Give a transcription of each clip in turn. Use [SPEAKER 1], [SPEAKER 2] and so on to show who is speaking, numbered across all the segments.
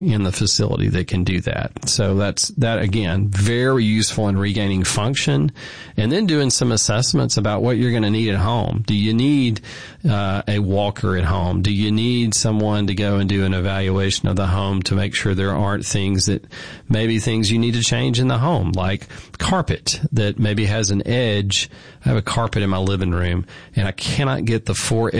[SPEAKER 1] in the facility that can do that. So that again, very useful in regaining function, and then doing some assessments about what you're going to need at home. Do you need a walker at home? Do you need someone to go and do an evaluation of the home to make sure there aren't things you need to change in the home, like carpet that maybe has an edge. I have a carpet in my living room and I cannot get the four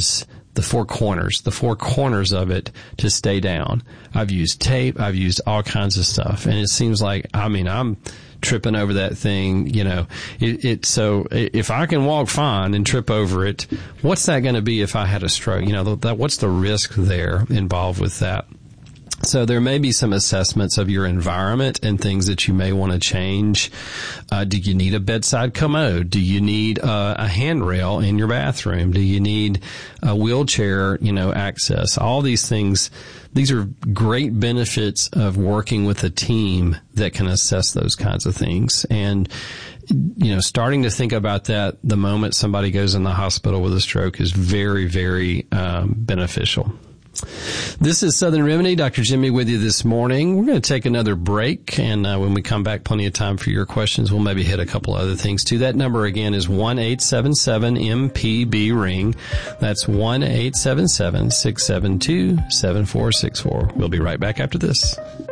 [SPEAKER 1] corners of it to stay down. I've used tape. I've used all kinds of stuff. And it seems like, I'm tripping over that thing, so if I can walk fine and trip over it, what's that going to be if I had a stroke? What's the risk there involved with that? So there may be some assessments of your environment and things that you may want to change. Do you need a bedside commode? Do you need a handrail in your bathroom? Do you need a wheelchair, access? All these things, these are great benefits of working with a team that can assess those kinds of things. And starting to think about that the moment somebody goes in the hospital with a stroke is very, very beneficial. This is Southern Remedy. Dr. Jimmy with you this morning. We're going to take another break, and when we come back, plenty of time for your questions. We'll maybe hit a couple other things too. That number again is 1-877-MPB-RING. That's 1-877-672-7464. We'll be right back after this.